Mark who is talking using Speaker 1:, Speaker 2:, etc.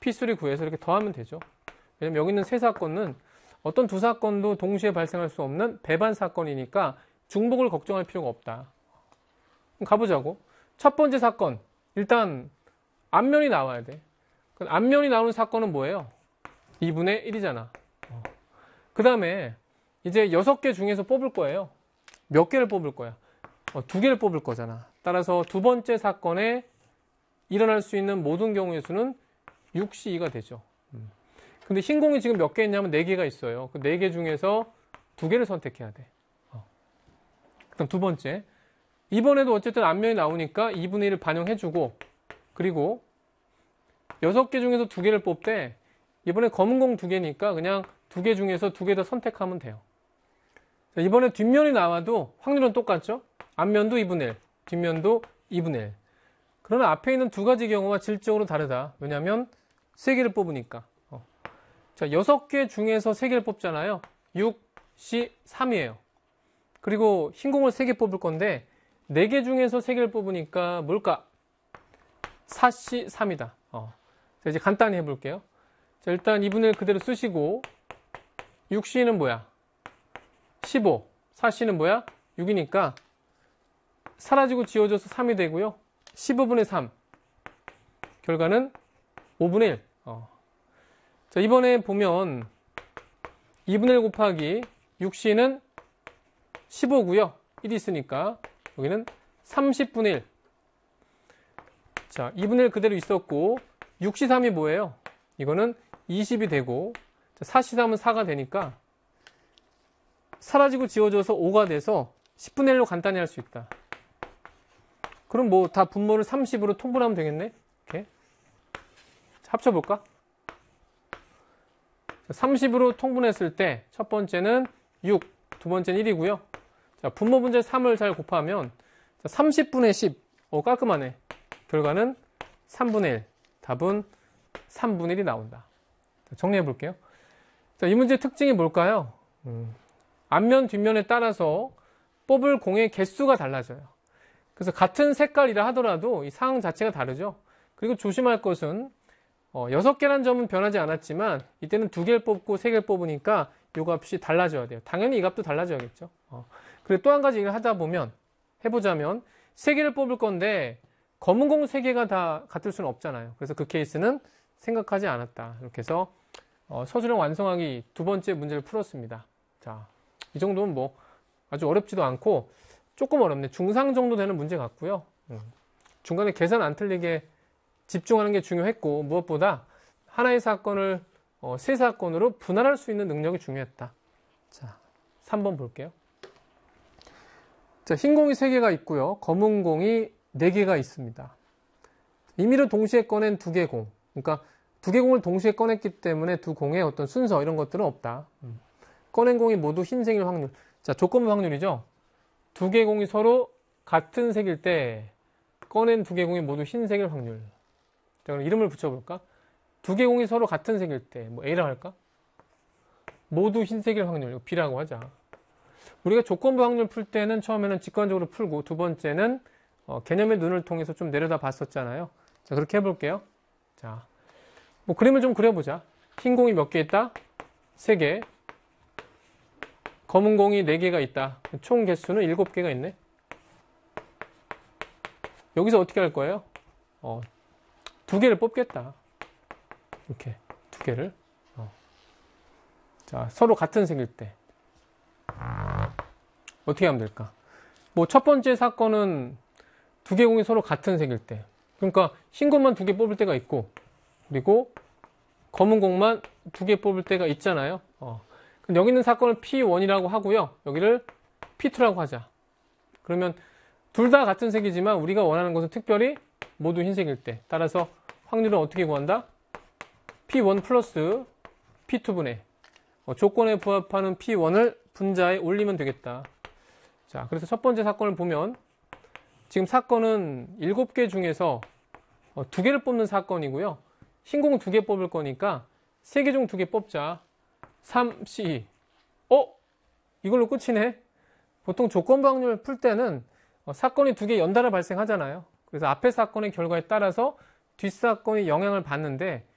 Speaker 1: P3 구해서 이렇게 더하면 되죠. 왜냐면 여기 있는 세 사건은 어떤 두 사건도 동시에 발생할 수 없는 배반 사건이니까 중복을 걱정할 필요가 없다. 그럼 가보자고. 첫 번째 사건, 일단 앞면이 나와야 돼. 그럼 앞면이 나오는 사건은 뭐예요? 2분의 1이잖아. 그 다음에 이제 6개 중에서 뽑을 거예요. 몇 개를 뽑을 거야? 2개를 뽑을 거잖아. 따라서 두 번째 사건에 일어날 수 있는 모든 경우의 수는 6C2가 되죠. 근데 흰 공이 지금 몇 개 있냐면 4개가 있어요. 그 4개 중에서 2개를 선택해야 돼. 그다음 두 번째. 이번에도 어쨌든 앞면이 나오니까 2분의 1을 반영해주고, 그리고 6개 중에서 2개를 뽑되, 이번에 검은 공 2개니까 그냥 2개 중에서 2개 더 선택하면 돼요. 이번에 뒷면이 나와도 확률은 똑같죠? 앞면도 2분의 1, 뒷면도 2분의 1. 그러나 앞에 있는 두 가지 경우가 질적으로 다르다. 왜냐하면 3개를 뽑으니까. 자, 6개 중에서 3개를 뽑잖아요. 6, C, 3이에요. 그리고 흰 공을 3개 뽑을 건데 4개 중에서 3개를 뽑으니까 뭘까? 4C, 3이다. 자, 이제 간단히 해볼게요. 자, 일단 2분의 1 그대로 쓰시고 6C는 뭐야? 15. 4C는 뭐야? 6이니까 사라지고 지워져서 3이 되고요. 15분의 3. 결과는 5분의 1. 자, 이번에 보면 2분의 1 곱하기 6C는 15고요. 1이 있으니까 여기는 30분의 1. 자, 2분의 1 그대로 있었고 6C3이 뭐예요? 이거는 20이 되고 4C3은 4가 되니까 사라지고 지워져서 5가 돼서 10분의 1로 간단히 할 수 있다. 그럼 뭐 다 분모를 30으로 통분하면 되겠네? 이렇게. 자, 합쳐볼까? 30으로 통분했을 때 첫 번째는 6, 두 번째는 1이고요. 자, 분모 분자 3을 잘 곱하면 30분의 10. 깔끔하네. 결과는 3분의 1. 답은 3분의 1이 나온다. 자, 정리해 볼게요. 자, 이 문제의 특징이 뭘까요? 앞면, 뒷면에 따라서 뽑을 공의 개수가 달라져요. 그래서 같은 색깔이라 하더라도 이 상황 자체가 다르죠. 그리고 조심할 것은 6개라는 점은 변하지 않았지만 이때는 2개를 뽑고 3개를 뽑으니까 이 값이 달라져야 돼요. 당연히 이 값도 달라져야겠죠. 그리고 또 한 가지 일을 하다 보면 해보자면 3개를 뽑을 건데 검은 공 3개가 다 같을 수는 없잖아요. 그래서 그 케이스는 생각하지 않았다. 이렇게 해서 서술형 완성하기 두 번째 문제를 풀었습니다. 자, 이 정도면 뭐 아주 어렵지도 않고 조금 어렵네. 중상 정도 되는 문제 같고요. 중간에 계산 안 틀리게 집중하는 게 중요했고 무엇보다 하나의 사건을 세 사건으로 분할할 수 있는 능력이 중요했다. 자, 3번 볼게요. 자, 흰 공이 3개가 있고요. 검은 공이 4개가 있습니다. 임의로 동시에 꺼낸 2개 공. 그러니까 2개 공을 동시에 꺼냈기 때문에 두 공의 어떤 순서 이런 것들은 없다. 꺼낸 공이 모두 흰색일 확률. 자, 조건부 확률이죠. 2개 공이 서로 같은 색일 때 꺼낸 2개 공이 모두 흰색일 확률. 자, 그럼 이름을 붙여볼까? 2개 공이 서로 같은 색일 때 뭐 A라고 할까? 모두 흰색일 확률. B라고 하자. 우리가 조건부 확률 풀 때는 처음에는 직관적으로 풀고 두 번째는 개념의 눈을 통해서 좀 내려다 봤었잖아요. 자, 그렇게 해볼게요. 자, 뭐 그림을 좀 그려보자. 흰 공이 몇 개 있다? 3개. 검은 공이 4개가 있다. 총 개수는 7개가 있네. 여기서 어떻게 할 거예요? 2개를 뽑겠다. 이렇게 2개를. 자, 서로 같은 색일 때 어떻게 하면 될까? 뭐 첫 번째 사건은 2개 공이 서로 같은 색일 때, 그러니까 흰 공만 2개 뽑을 때가 있고 그리고 검은 공만 2개 뽑을 때가 있잖아요. 여기 있는 사건을 P1이라고 하고요. 여기를 P2라고 하자. 그러면 둘 다 같은 색이지만 우리가 원하는 것은 특별히 모두 흰색일 때. 따라서 확률은 어떻게 구한다? P1 플러스 P2분의 조건에 부합하는 P1을 분자에 올리면 되겠다. 자, 그래서 첫 번째 사건을 보면 지금 사건은 7개 중에서 2개를 뽑는 사건이고요. 흰 공 2개 뽑을 거니까 3개 중 2개 뽑자. 3C2. 이걸로 끝이네. 보통 조건부 확률을 풀 때는 사건이 2개 연달아 발생하잖아요. 그래서 앞의 사건의 결과에 따라서 뒷사건이 영향을 받는데